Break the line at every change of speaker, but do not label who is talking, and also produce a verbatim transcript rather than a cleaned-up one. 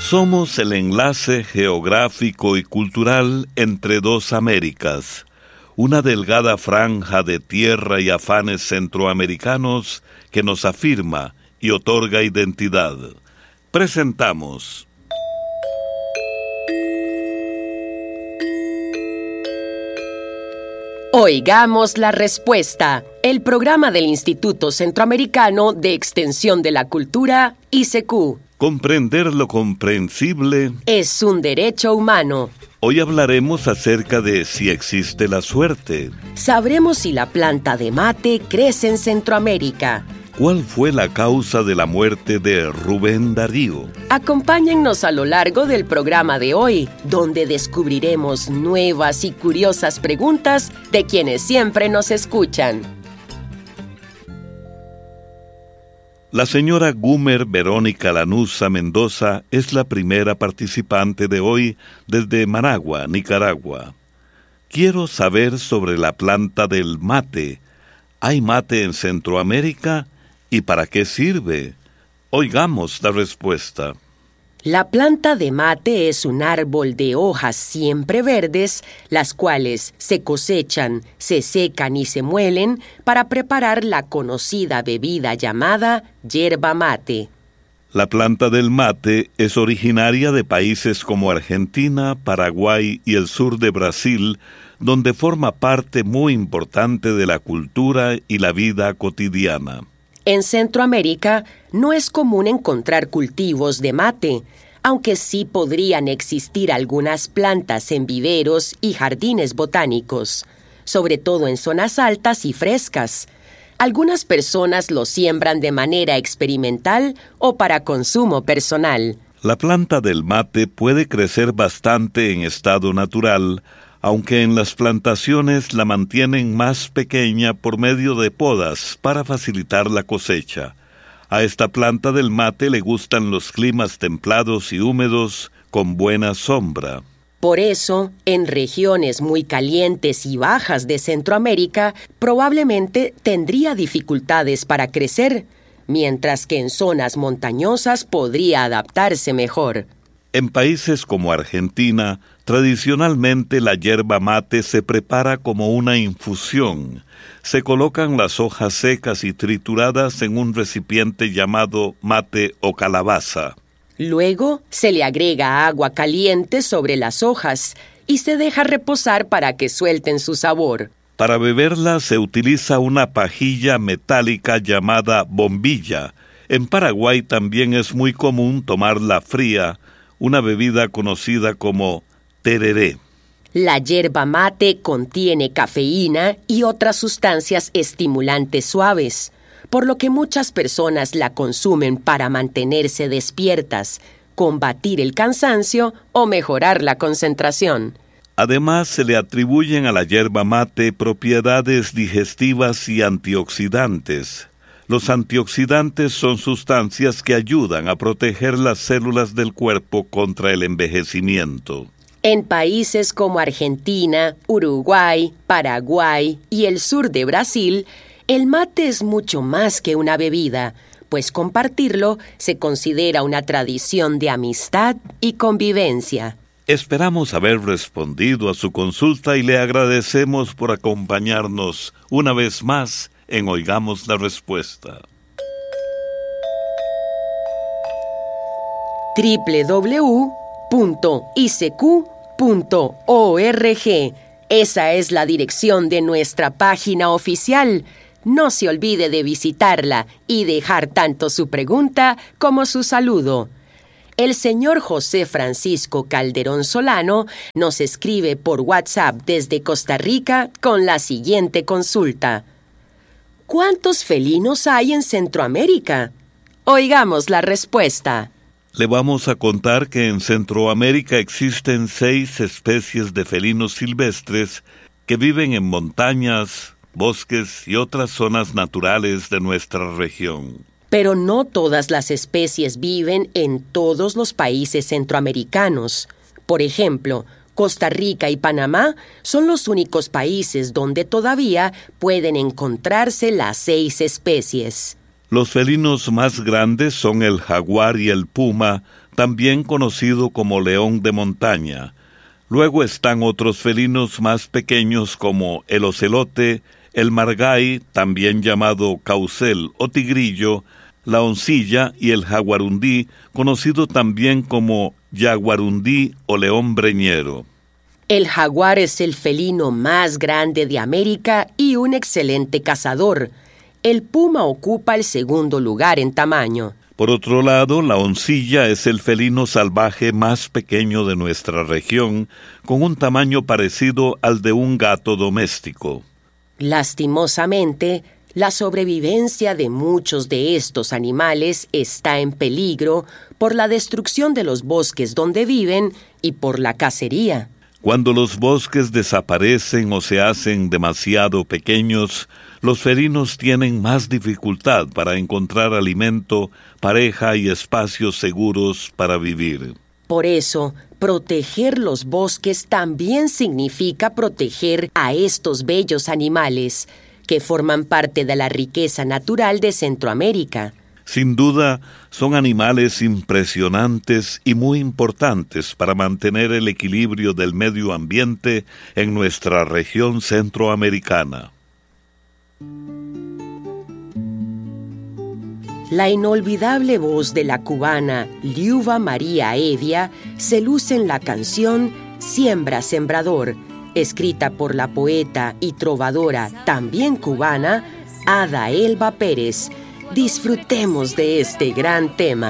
Somos el enlace geográfico y cultural entre dos Américas, una delgada franja de tierra y afanes centroamericanos que nos afirma y otorga identidad. Presentamos
Oigamos la Respuesta, el programa del Instituto Centroamericano de Extensión de la Cultura, I C Q.
Comprender lo comprensible
es un derecho humano.
Hoy hablaremos acerca de si existe la suerte.
Sabremos si la planta de mate crece en Centroamérica.
¿Cuál fue la causa de la muerte de Rubén Darío?
Acompáñennos a lo largo del programa de hoy, donde descubriremos nuevas y curiosas preguntas de quienes siempre nos escuchan.
La señora Gumer Verónica Lanuza Mendoza es la primera participante de hoy desde Managua, Nicaragua. Quiero saber sobre la planta del mate. ¿Hay mate en Centroamérica? ¿Y para qué sirve? Oigamos la respuesta.
La planta de mate es un árbol de hojas siempre verdes, las cuales se cosechan, se secan y se muelen para preparar la conocida bebida llamada yerba mate.
La planta del mate es originaria de países como Argentina, Paraguay y el sur de Brasil, donde forma parte muy importante de la cultura y la vida cotidiana.
En Centroamérica no es común encontrar cultivos de mate, aunque sí podrían existir algunas plantas en viveros y jardines botánicos, sobre todo en zonas altas y frescas. Algunas personas lo siembran de manera experimental o para consumo personal.
La planta del mate puede crecer bastante en estado natural, aunque en las plantaciones la mantienen más pequeña por medio de podas para facilitar la cosecha. A esta planta del mate le gustan los climas templados y húmedos con buena sombra.
Por eso, en regiones muy calientes y bajas de Centroamérica, probablemente tendría dificultades para crecer, mientras que en zonas montañosas podría adaptarse mejor.
En países como Argentina, tradicionalmente la yerba mate se prepara como una infusión. Se colocan las hojas secas y trituradas en un recipiente llamado mate o calabaza.
Luego se le agrega agua caliente sobre las hojas y se deja reposar para que suelten su sabor.
Para beberla se utiliza una pajilla metálica llamada bombilla. En Paraguay también es muy común tomarla fría, una bebida conocida como tereré.
La yerba mate contiene cafeína y otras sustancias estimulantes suaves, por lo que muchas personas la consumen para mantenerse despiertas, combatir el cansancio o mejorar la concentración.
Además, se le atribuyen a la yerba mate propiedades digestivas y antioxidantes. Los antioxidantes son sustancias que ayudan a proteger las células del cuerpo contra el envejecimiento.
En países como Argentina, Uruguay, Paraguay y el sur de Brasil, el mate es mucho más que una bebida, pues compartirlo se considera una tradición de amistad y convivencia.
Esperamos haber respondido a su consulta y le agradecemos por acompañarnos una vez más en Oigamos la Respuesta.
doble u doble u doble u punto i c q punto org. Esa es la dirección de nuestra página oficial. No se olvide de visitarla y dejar tanto su pregunta como su saludo. El señor José Francisco Calderón Solano nos escribe por WhatsApp desde Costa Rica con la siguiente consulta. ¿Cuántos felinos hay en Centroamérica? Oigamos la respuesta.
Le vamos a contar que en Centroamérica existen seis especies de felinos silvestres que viven en montañas, bosques y otras zonas naturales de nuestra región.
Pero no todas las especies viven en todos los países centroamericanos. Por ejemplo, Costa Rica y Panamá son los únicos países donde todavía pueden encontrarse las seis especies.
Los felinos más grandes son el jaguar y el puma, también conocido como león de montaña. Luego están otros felinos más pequeños como el ocelote, el margay, también llamado caucel o tigrillo, la oncilla y el jaguarundí, conocido también como yaguarundí o león breñero.
El jaguar es el felino más grande de América y un excelente cazador. El puma ocupa el segundo lugar en tamaño.
Por otro lado, la oncilla es el felino salvaje más pequeño de nuestra región, con un tamaño parecido al de un gato doméstico.
Lastimosamente, la sobrevivencia de muchos de estos animales está en peligro por la destrucción de los bosques donde viven y por la cacería.
Cuando los bosques desaparecen o se hacen demasiado pequeños, los felinos tienen más dificultad para encontrar alimento, pareja y espacios seguros para vivir.
Por eso, proteger los bosques también significa proteger a estos bellos animales, que forman parte de la riqueza natural de Centroamérica.
Sin duda, son animales impresionantes y muy importantes para mantener el equilibrio del medio ambiente en nuestra región centroamericana.
La inolvidable voz de la cubana Liuba María Evia se luce en la canción Siembra Sembrador, escrita por la poeta y trovadora también cubana Ada Elba Pérez. Disfrutemos de este gran tema.